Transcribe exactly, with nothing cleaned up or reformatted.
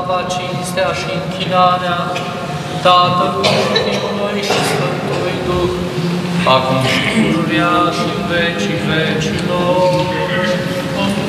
slava, cinstea și închinarea Tatălui și Fiului și Sfântului Duh, acum și pururea și în vecii vecilor.